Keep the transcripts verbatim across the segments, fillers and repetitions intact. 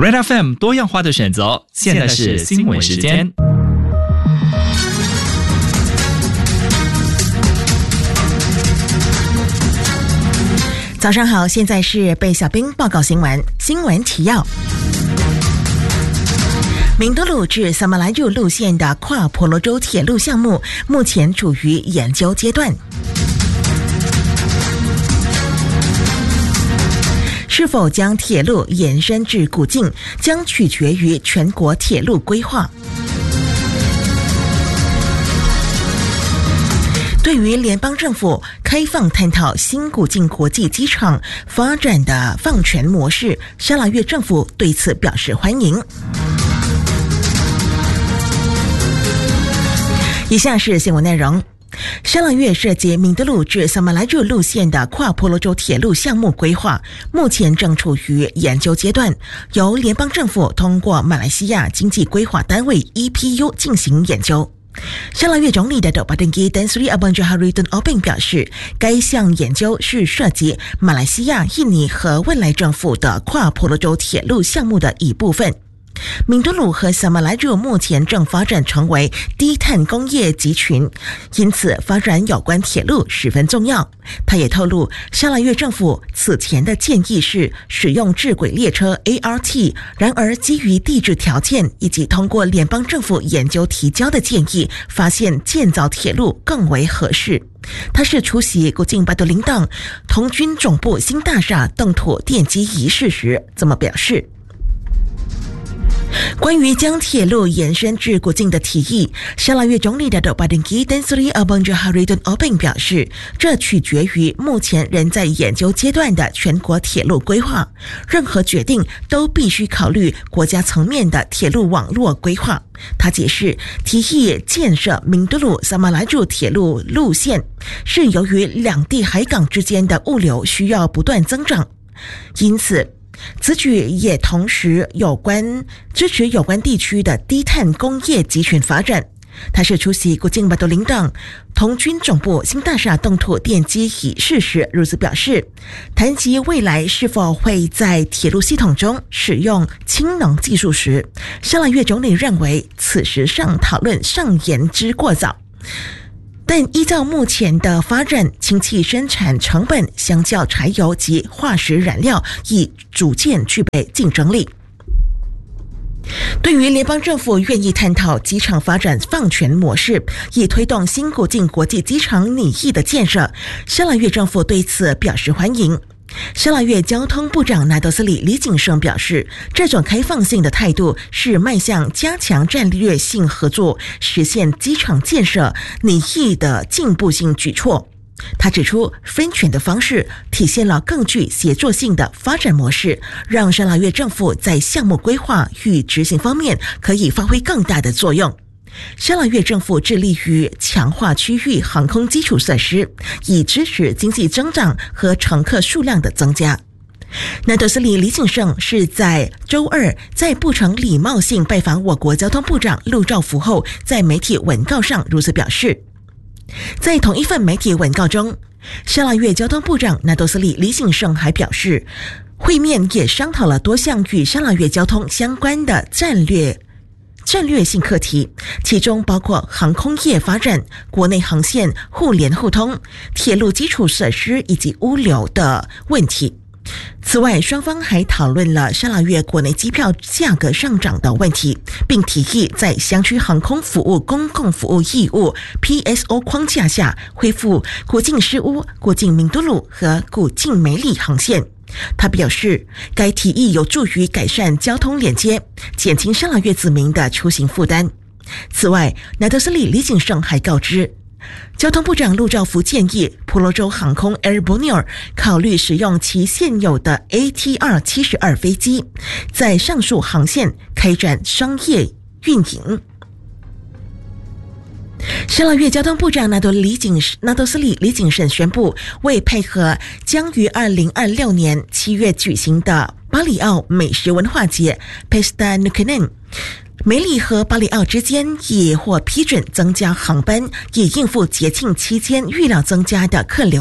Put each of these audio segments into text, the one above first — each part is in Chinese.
Red F M 多样化的选择，现在是新闻时间。 早上好，现在是被小兵报告新闻。新闻提要：明德路至萨马拉入路线的跨婆罗洲铁路项目目前处于研究阶段。是否将铁路延伸至古晋，将取决于全国铁路规划。对于联邦政府开放探讨新古晋国际机场发展的放权模式，沙拉越政府对此表示欢迎。以下是新闻内容。沙拉越涉及明德路至萨马拉入路线的跨婆罗洲铁路项目规划，目前正处于研究阶段，由联邦政府通过马来西亚经济规划单位 E P U 进行研究。沙拉越总理的巴登基丹斯里阿邦加哈瑞顿奥宾表示，该项研究是涉及马来西亚、印尼和汶莱政府的跨婆罗洲铁路项目的一部分。明德路和萨马拉入目前正发展成为低碳工业集群，因此发展有关铁路十分重要。他也透露，沙拉越政府此前的建议是使用智轨列车 A R T， 然而基于地质条件以及通过联邦政府研究提交的建议，发现建造铁路更为合适。他是出席古晋巴多林党童军总部新大厦动土奠基仪式时这么表示。关于将铁路延伸至古晋的提议，沙拉越总理的巴登基丹斯里阿邦加哈瑞顿奥宾表示，这取决于目前仍在研究阶段的全国铁路规划，任何决定都必须考虑国家层面的铁路网络规划。他解释，提议建设明德路萨马拉入铁路路线是由于两地海港之间的物流需要不断增长，因此此举也同时有关支持有关地区的低碳工业集群发展。他是出席古晋巴多林党童军总部新大厦动土奠基仪式时如此表示。谈及未来是否会在铁路系统中使用氢能技术时，沙拉越总理认为此时上讨论尚言之过早，但依照目前的发展，氢气生产成本相较柴油及化石燃料已逐渐具备竞争力。对于联邦政府愿意探讨机场发展放权模式，以推动新古晋国际机场拟议的建设，沙拉越政府对此表示欢迎。沙拉越交通部长纳德斯里李景胜表示，这种开放性的态度是迈向加强战略性合作、实现机场建设拟议的进步性举措。他指出，分权的方式体现了更具协作性的发展模式，让沙拉越政府在项目规划与执行方面可以发挥更大的作用。沙拉越政府致力于强化区域航空基础设施，以支持经济增长和乘客数量的增加。纳德斯里李景胜是在周二在不成礼貌性拜访我国交通部长陆兆福后，在媒体文告上如此表示。在同一份媒体文告中，沙拉越交通部长纳德斯里李景胜还表示，会面也商讨了多项与沙拉越交通相关的战略战略性课题，其中包括航空业发展、国内航线互联互通、铁路基础设施以及物流的问题。此外，双方还讨论了沙拉越国内机票价格上涨的问题，并提议在乡区航空服务公共服务义务 P S O 框架下恢复古晋诗屋、古晋明都路和古晋梅里航线。他表示，该提议有助于改善交通连接，减轻沙拉越子民的出行负担。此外，纳德斯里李景胜还告知，交通部长陆兆福建议婆罗洲航空 Air Borneo 考虑使用其现有的 A T R 七十二 飞机，在上述航线开展商业运营。沙拉越交通部长纳多李景纳多斯里李景胜宣布，为配合将于二零二六年七月举行的巴里奥美食文化节 Pesta Nukenan， 梅里和巴里奥之间也获批准增加航班，以应付节庆期间预料增加的客流量。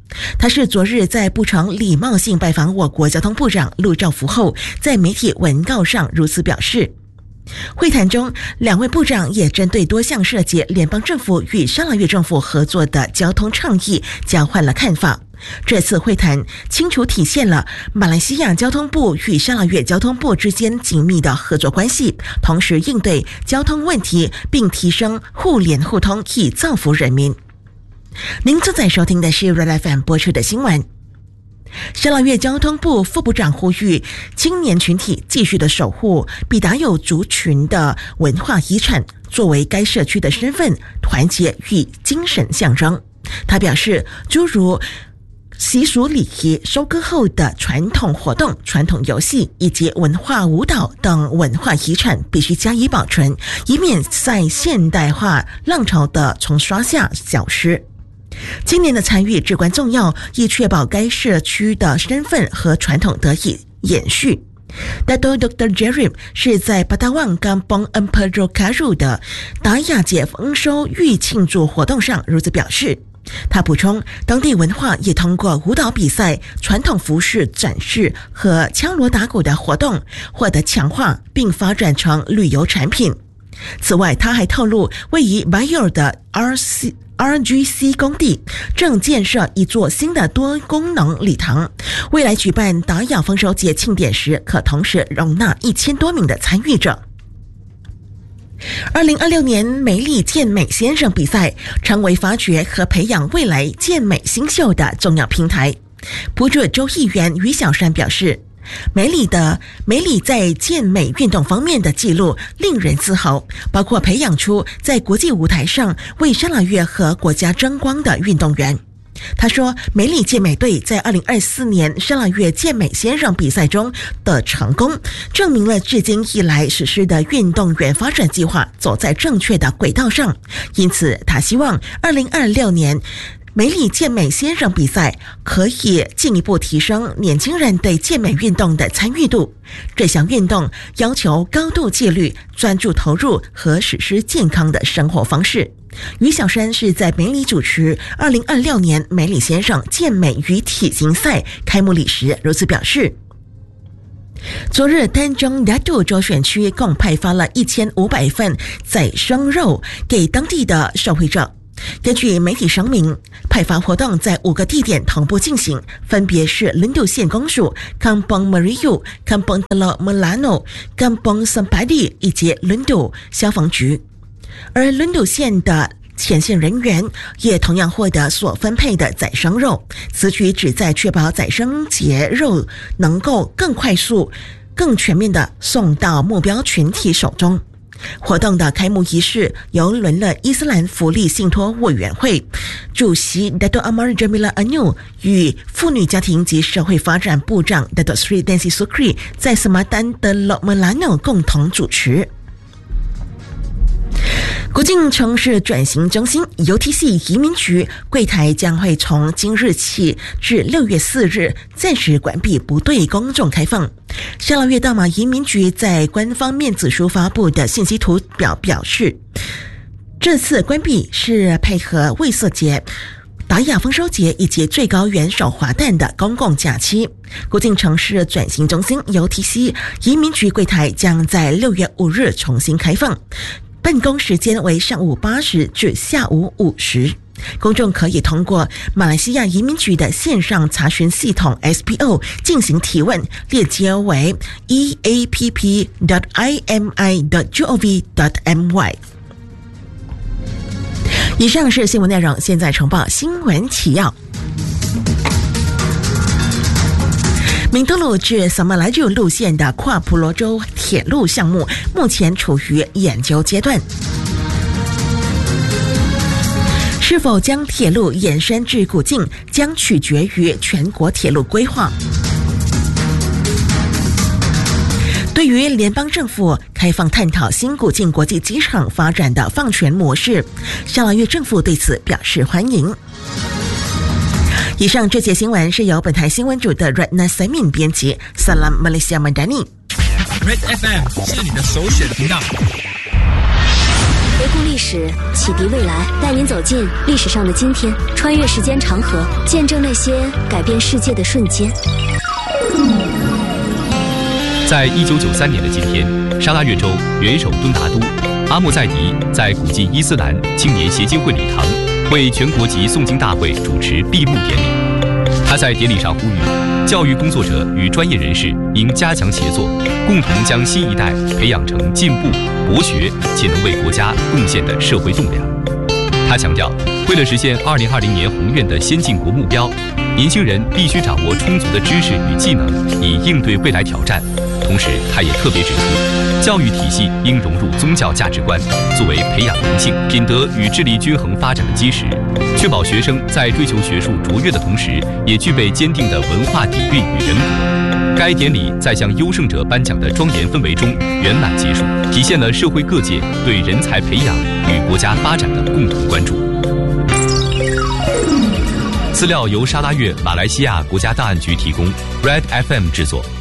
他是昨日在布城礼貌性拜访我国交通部长陆兆福后，在媒体文告上如此表示。会谈中，两位部长也针对多项涉及联邦政府与沙拉越政府合作的交通倡议交换了看法。这次会谈清楚体现了马来西亚交通部与沙拉越交通部之间紧密的合作关系，同时应对交通问题，并提升互联互通，以造福人民。您正在收听的是 Red F M 播出的新闻。沙拉越交通部副部长呼吁青年群体继续的守护比达有族群的文化遗产，作为该社区的身份、团结与精神象征。他表示，诸如习俗礼仪、收割后的传统活动、传统游戏以及文化舞蹈等文化遗产必须加以保存，以免在现代化浪潮的冲刷下消失。青年的参与至关重要，以确保该社区的身份和传统得以延续。Dato Doktor Jerry 是在巴达旺甘邦 Emperor Karu 的达雅节丰收玉庆祝活动上如此表示。他补充，当地文化也通过舞蹈比赛、传统服饰展示和敲锣打鼓的活动获得强化，并发展成旅游产品。此外，他还透露，位于 Bayor 的 R C R G C 工地正建设一座新的多功能礼堂，未来举办达雅丰收节庆典时，可同时容纳一千多名的参与者。二零二六年美丽健美先生比赛成为发掘和培养未来健美新秀的重要平台。普主州议员于小山表示，美里的美里在健美运动方面的记录令人自豪，包括培养出在国际舞台上为沙拉越和国家争光的运动员。他说，美里健美队在二零二四年沙拉越健美先生比赛中的成功，证明了至今以来实施的运动员发展计划走在正确的轨道上。因此，他希望二零二六年美里健美先生比赛可以进一步提升年轻人对健美运动的参与度。这项运动要求高度纪律、专注投入和实施健康的生活方式。于小山是在美里主持二零二六年美里先生健美与体型赛开幕礼时如此表示。昨日，丹中亚杜州选区共派发了一千五百份宰生肉给当地的受惠者。根据媒体声明，派发活动在五个地点同步进行，分别是伦敦县公署、Kampung Meriu、Kampung Teluk Melano、Kampung Sempadi 以及伦敦消防局。而伦敦县的前线人员也同样获得所分配的宰生肉，此举旨在确保宰生节肉能够更快速、更全面地送到目标群体手中。活动的开幕仪式由伦勒伊斯兰福利信托委员会主席 Dato Amar Jamila Anu 与妇女家庭及社会发展部长 Dato Sri Dancy Sukri 在 Sematan Teluk Melano 共同主持。国境城市转型中心 U T C 移民局柜台将会从今日起至六月四日暂时关闭，不对公众开放。沙拉越大马移民局在官方面子书发布的信息图表表示，这次关闭是配合卫色节、达雅丰收节以及最高元首华诞的公共假期。国境城市转型中心 U T C 移民局柜台将在六月五日重新开放，办公时间为上午八时至下午五时。公众可以通过马来西亚移民局的线上查询系统 S P O 进行提问，链接为 e a p p dot i m i dot gov dot m y。 以上是新闻内容，现在重报新闻起要。明都路至萨马莱州路线的跨普罗州铁路项目目前处于研究阶段，是否将铁路延伸至古晋将取决于全国铁路规划。对于联邦政府开放探讨新古晋国际机场发展的放权模式，沙拉越政府对此表示欢迎。以上这节新闻是由本台新闻组的 Ratna Samin 编辑。Salam Malaysia Madani。 Red F M 是你的首选频道。 回顾历史，启迪未来，带您走进历史上的今天，穿越时间长河，见证那些改变世界的瞬间。 在一九九三年的今天，沙拉越州元首敦达都阿莫在迪在古晋伊斯兰青年协进会礼堂为全国级诵经大会主持闭幕典礼。他在典礼上呼吁，教育工作者与专业人士应加强协作，共同将新一代培养成进步、博学且能为国家贡献的社会栋梁。他强调，为了实现二零二零年宏愿的先进国目标，年轻人必须掌握充足的知识与技能，以应对未来挑战。同时，他也特别指出，教育体系应融入宗教价值观，作为培养人性、品德与智力均衡发展的基石，确保学生在追求学术卓越的同时，也具备坚定的文化底蕴与人格。该典礼在向优胜者颁奖的庄严氛围中圆满结束，体现了社会各界对人才培养与国家发展的共同关注。资料由沙拉越马来西亚国家档案局提供 ，Red F M 制作。